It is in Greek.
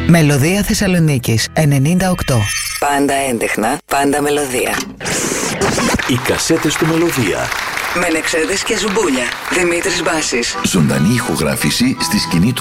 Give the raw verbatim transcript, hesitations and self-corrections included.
Μελωδία Θεσσαλονίκης ενενήντα οκτώ. Πάντα έντεχνα, πάντα μελωδία. Οι κασέτες του Μελωδία. Μενεξέδες και Ζουμπούλια. Δημήτρης Μπάσης. Ζωντανή ηχογράφηση στη σκηνή του